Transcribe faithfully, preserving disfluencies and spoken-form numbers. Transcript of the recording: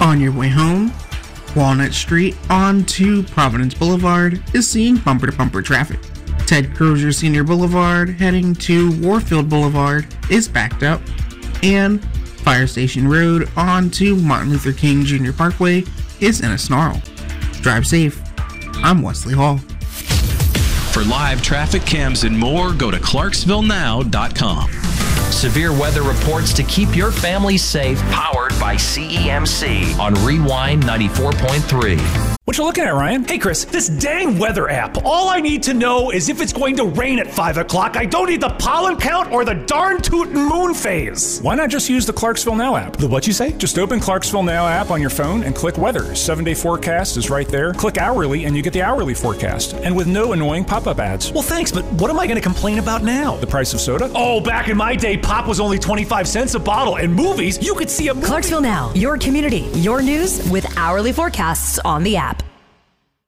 On your way home, Walnut Street onto Providence Boulevard is seeing bumper-to-bumper traffic. Ted Crozier Senior Boulevard heading to Warfield Boulevard is backed up, and Fire Station Road onto Martin Luther King Junior Parkway is in a snarl. Drive safe. I'm Wesley Hall. For live traffic cams and more, go to clarksville now dot com. Severe weather reports to keep your family safe, powered by C E M C on Rewind ninety-four point three. What you looking at, Ryan? Hey, Chris, this dang weather app. All I need to know is if it's going to rain at five o'clock. I don't need the pollen count or the darn tootin' moon phase. Why not just use the Clarksville Now app? The what you say? Just open Clarksville Now app on your phone and click weather. Seven-day forecast is right there. Click hourly and you get the hourly forecast. And with no annoying pop-up ads. Well, thanks, but what am I going to complain about now? The price of soda? Oh, back in my day, pop was only twenty-five cents a bottle. And movies, you could see a movie. Clarksville Now, your community, your news with hourly forecasts on the app.